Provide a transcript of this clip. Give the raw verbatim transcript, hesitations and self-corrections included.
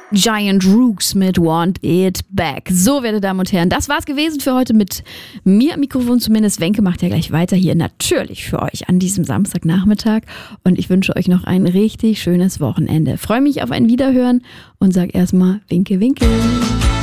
Giant Rooks mit Want It Back. So, werte Damen und Herren, das war's gewesen für heute mit mir am Mikrofon zumindest. Wenke macht ja gleich weiter hier natürlich für euch an diesem Samstagnachmittag. Und ich wünsche euch noch ein richtig schönes Wochenende. Freue mich auf ein Wiederhören und sag erstmal Winke, Winke.